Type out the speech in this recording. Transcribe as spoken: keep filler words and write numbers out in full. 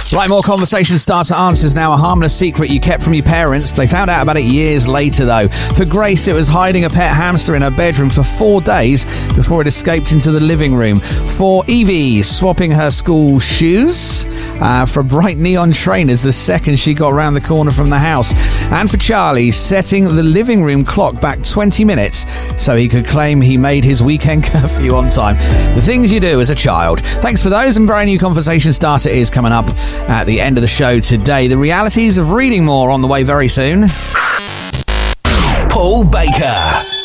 Right, more conversation starter answers now. A harmless secret you kept from your parents. They found out about it years later, though. For Grace, it was hiding a pet hamster in her bedroom for four days before it escaped into the living room. For Evie, swapping her school shoes uh, for bright neon trainers the second she got around the corner from the house. And for Charlie, setting the living room clock back twenty minutes so he could claim he made his weekend curfew on time. The things you do as a child. Thanks for those, and brand new conversation starter is coming up at the end of the show today. The realities of reading more on the way very soon. Paul Baker.